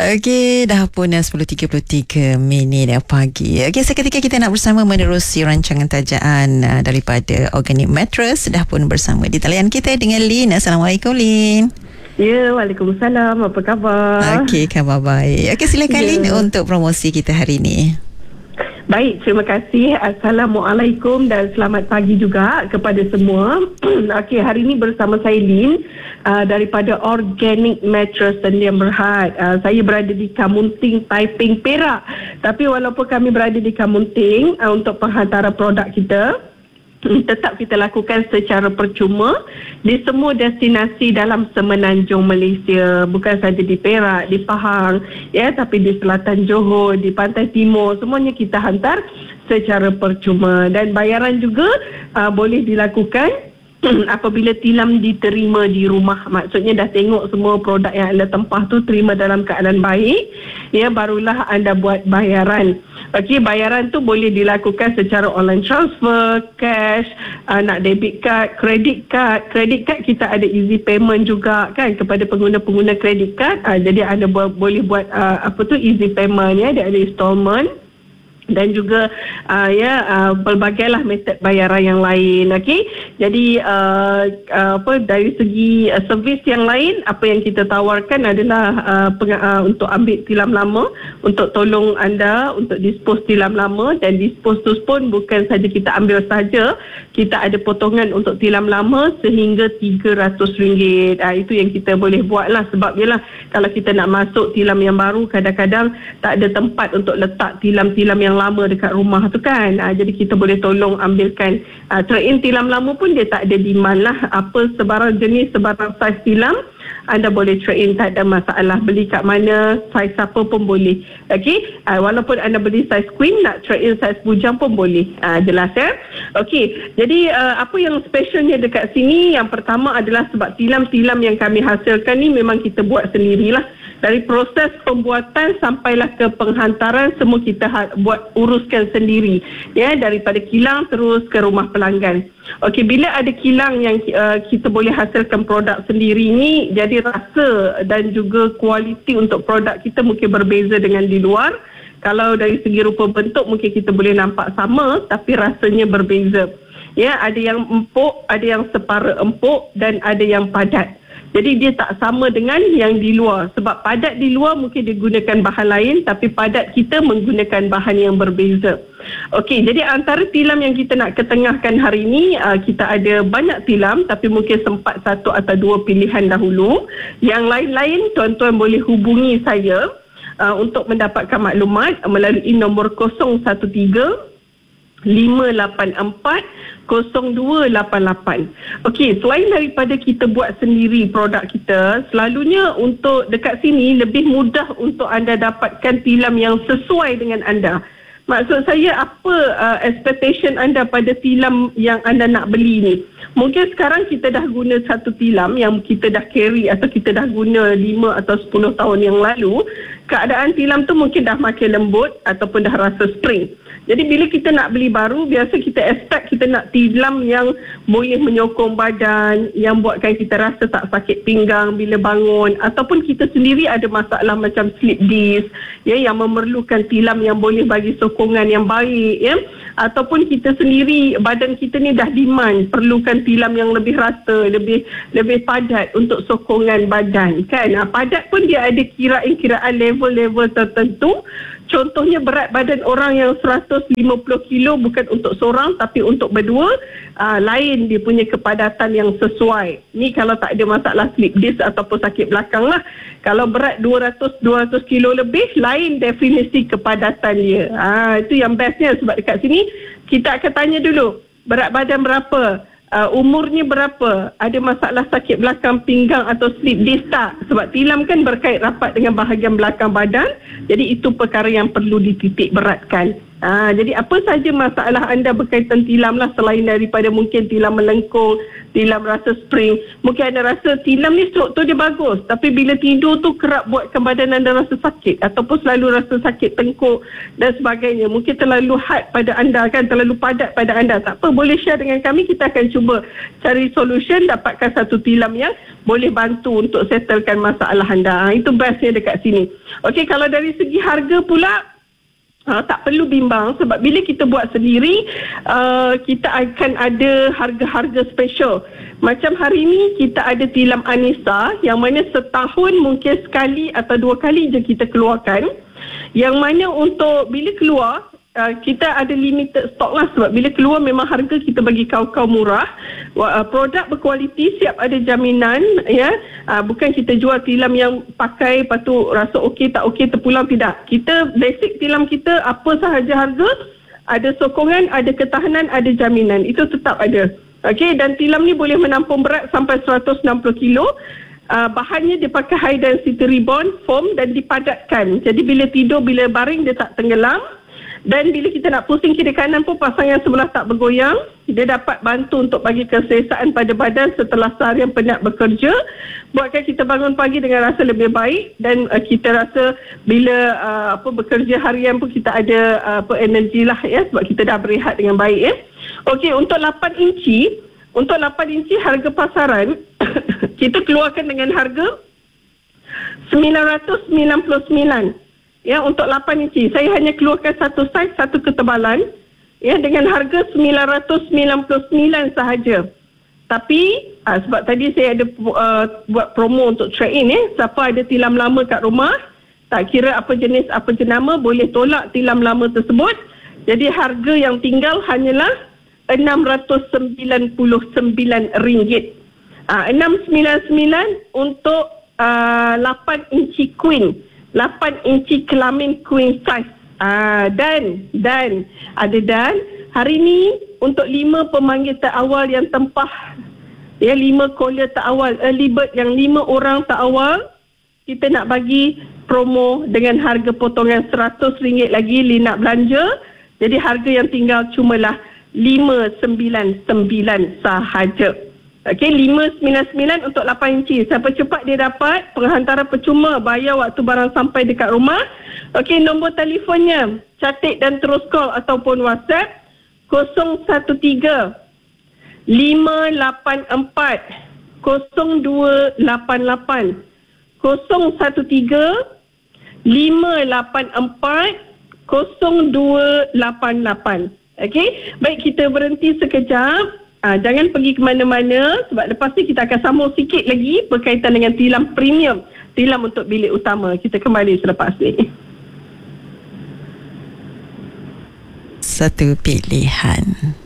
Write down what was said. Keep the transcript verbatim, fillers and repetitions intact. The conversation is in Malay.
Okey, dah pun sepuluh tiga puluh tiga minit pagi. Okey, seketika kita nak bersama menerusi rancangan tajaan uh, daripada Organic Mattress. Dah pun bersama di talian kita dengan Lin. Assalamualaikum, Lin. Ya, Waalaikumsalam. Apa khabar? Okey, khabar baik. Okey, silakan ya. Lin untuk promosi kita hari ini. Baik, terima kasih. Assalamualaikum dan selamat pagi juga kepada semua. Okey, hari ini bersama saya Lin uh, daripada Organic Mattress Sedia Berhad. Uh, saya berada di Kamunting, Taiping, Perak. Tapi walaupun kami berada di Kamunting uh, untuk penghantaran produk kita, tetap kita lakukan secara percuma di semua destinasi dalam semenanjung Malaysia, bukan saja di Perak, di Pahang, ya, tapi di selatan Johor, di pantai timur, semuanya kita hantar secara percuma dan bayaran juga uh, boleh dilakukan apabila tilam diterima di rumah. Maksudnya dah tengok semua produk yang anda tempah tu terima dalam keadaan baik, ya, barulah anda buat bayaran. Okey, bayaran tu boleh dilakukan secara online transfer, cash, uh, nak debit card, credit card. Credit card kita ada easy payment juga kan kepada pengguna-pengguna credit card. Uh, jadi anda bu- boleh buat uh, apa tu easy payment, ya, dia ada installment. Dan juga uh, ya uh, pelbagailah metod bayaran yang lain. Okey, jadi uh, uh, apa dari segi uh, servis yang lain, apa yang kita tawarkan adalah uh, peng- uh, untuk ambil tilam lama, untuk tolong anda untuk dispose tilam lama, dan dispose tu pun bukan saja kita ambil saja, kita ada potongan untuk tilam lama sehingga tiga ratus ringgit. Uh, itu yang kita boleh buat lah, sebab yalah kalau kita nak masuk tilam yang baru, kadang-kadang tak ada tempat untuk letak tilam-tilam yang lama dekat rumah tu kan. Ha, jadi kita boleh tolong ambilkan uh, trade-in tilam lama pun dia tak ada demand lah. Apa sebarang jenis, sebarang saiz tilam anda boleh trade-in, tak ada masalah. Beli kat mana, saiz apa pun boleh. Okey, uh, walaupun anda beli saiz queen, nak trade-in saiz bujang pun boleh. Uh, jelas ya. Okey, jadi uh, apa yang specialnya dekat sini, yang pertama adalah sebab tilam-tilam yang kami hasilkan ni memang kita buat sendirilah. Dari proses pembuatan sampailah ke penghantaran, semua kita ha- buat uruskan sendiri, ya, daripada kilang terus ke rumah pelanggan. Okey, bila ada kilang yang uh, kita boleh hasilkan produk sendiri ni, jadi rasa dan juga kualiti untuk produk kita mungkin berbeza dengan di luar. Kalau dari segi rupa bentuk mungkin kita boleh nampak sama, tapi rasanya berbeza. Ya, ada yang empuk, ada yang separa empuk, dan ada yang padat. Jadi dia tak sama dengan yang di luar. Sebab padat di luar mungkin digunakan bahan lain, tapi padat kita menggunakan bahan yang berbeza. Okey, jadi antara tilam yang kita nak ketengahkan hari ini, uh, kita ada banyak tilam, tapi mungkin sempat satu atau dua pilihan dahulu. Yang lain-lain tuan-tuan boleh hubungi saya uh, untuk mendapatkan maklumat melalui nombor kosong satu tiga lima lapan empat kosong dua lapan lapan. Okey, selain daripada kita buat sendiri produk kita, selalunya untuk dekat sini lebih mudah untuk anda dapatkan tilam yang sesuai dengan anda. Maksud saya, apa uh, expectation anda pada tilam yang anda nak beli ni? Mungkin sekarang kita dah guna satu tilam yang kita dah carry atau kita dah guna lima atau sepuluh tahun yang lalu. Keadaan tilam tu mungkin dah makin lembut ataupun dah rasa spring. Jadi bila kita nak beli baru, biasa kita expect kita nak tilam yang boleh menyokong badan, yang buatkan kita rasa tak sakit pinggang bila bangun, ataupun kita sendiri ada masalah macam slip disc, ya, yang memerlukan tilam yang boleh bagi sokongan yang baik, ya, ataupun kita sendiri badan kita ni dah demand perlukan tilam yang lebih rata, lebih lebih padat untuk sokongan badan kan. Ha, padat pun dia ada kiraan-kiraan level-level tertentu. Contohnya berat badan orang yang seratus lima puluh kilo bukan untuk seorang tapi untuk berdua, uh, lain dia punya kepadatan yang sesuai. Ni kalau tak ada masalah slip disc ataupun sakit belakang lah. Kalau berat dua ratus kilo lebih, lain definisi kepadatan dia. Ha, itu yang bestnya, sebab dekat sini kita akan tanya dulu berat badan berapa, Uh, umurnya berapa, ada masalah sakit belakang pinggang atau slip disc tak? Sebab tilam kan berkait rapat dengan bahagian belakang badan. Jadi itu perkara yang perlu dititik beratkan. Ha, jadi apa saja masalah anda berkaitan tilam lah, selain daripada mungkin tilam melengkung, tilam rasa spring. Mungkin anda rasa tilam ni struktur dia bagus, tapi bila tidur tu kerap buatkan badan anda rasa sakit, ataupun selalu rasa sakit tengkuk dan sebagainya. Mungkin terlalu hard pada anda kan, terlalu padat pada anda. Tak apa, boleh share dengan kami. Kita akan cuba cari solution, dapatkan satu tilam yang boleh bantu untuk settlekan masalah anda. Ha, itu bestnya dekat sini. Okey, kalau dari segi harga pula, Ha, tak perlu bimbang, sebab bila kita buat sendiri, uh, kita akan ada harga-harga special. Macam hari ni kita ada tilam Anissa, yang mana setahun mungkin sekali atau dua kali je kita keluarkan. Yang mana untuk bila keluar, uh, kita ada limited stock lah, sebab bila keluar memang harga kita bagi kau-kau murah. Uh, produk berkualiti, siap ada jaminan, ya. Uh, bukan kita jual tilam yang pakai lepas tu rasa okey tak okey terpulang, tidak. Kita basic tilam kita apa sahaja harga, ada sokongan, ada ketahanan, ada jaminan, itu tetap ada. Okey, dan tilam ni boleh menampung berat sampai seratus enam puluh kilo. Uh, bahannya dia pakai high density ribbon foam dan dipadatkan. Jadi bila tidur, bila baring dia tak tenggelam. Dan bila kita nak pusing kiri kanan pun pasang yang sebelah tak bergoyang. Dia dapat bantu untuk bagi keselesaan pada badan setelah seharian penat bekerja. Buatkan kita bangun pagi dengan rasa lebih baik. Dan uh, kita rasa bila uh, apa bekerja harian pun kita ada uh, apa energi lah ya. Sebab kita dah berehat dengan baik ya. Okey, untuk lapan inci. Untuk lapan inci harga pasaran kita keluarkan dengan harga sembilan ratus sembilan puluh sembilan. Ya, untuk lapan inci. Saya hanya keluarkan satu saiz, satu ketebalan. Ya, dengan harga sembilan ratus sembilan puluh sembilan sahaja. Tapi, ah, sebab tadi saya ada uh, buat promo untuk trade-in ya. Siapa ada tilam lama kat rumah, tak kira apa jenis, apa jenama, boleh tolak tilam lama tersebut. Jadi, harga yang tinggal hanyalah enam ratus sembilan puluh sembilan ringgit. Ah, enam ratus sembilan puluh sembilan untuk uh, lapan inci queen. lapan inci kelamin queen size. Ah, dan, dan, ada dan, hari ni untuk lima pemanggil terawal yang tempah, ya, lima caller terawal, early bird yang lima orang terawal, kita nak bagi promo dengan harga potongan seratus ringgit lagi, Li nak belanja. Jadi harga yang tinggal cumalah lima ratus sembilan puluh sembilan sahaja. Okey, lima ratus sembilan puluh sembilan untuk lapan inci. Siapa cepat dia dapat, penghantaran percuma, bayar waktu barang sampai dekat rumah. Okey, nombor telefonnya, catat dan terus call ataupun WhatsApp kosong satu tiga lima lapan empat kosong dua lapan lapan kosong satu tiga lima lapan empat kosong dua lapan lapan. Okey, baik, kita berhenti sekejap. Ha, jangan pergi ke mana-mana, sebab lepas ni kita akan sambung sikit lagi berkaitan dengan tilam premium, tilam untuk bilik utama. Kita kembali selepas ni. Satu pilihan.